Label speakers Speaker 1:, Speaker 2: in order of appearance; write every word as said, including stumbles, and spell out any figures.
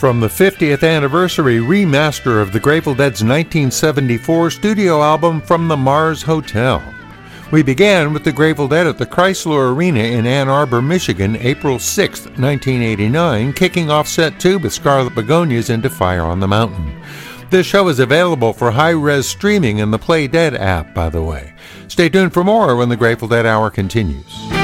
Speaker 1: from the fiftieth anniversary remaster of the Grateful Dead's nineteen seventy-four studio album From the Mars Hotel. We began with the Grateful Dead at the Chrysler Arena in Ann Arbor, Michigan, April sixth, nineteen eighty-nine, kicking off set two with Scarlet Begonias into Fire on the Mountain. This show is available for high-res streaming in the Play Dead app, by the way. Stay tuned for more when the Grateful Dead Hour continues.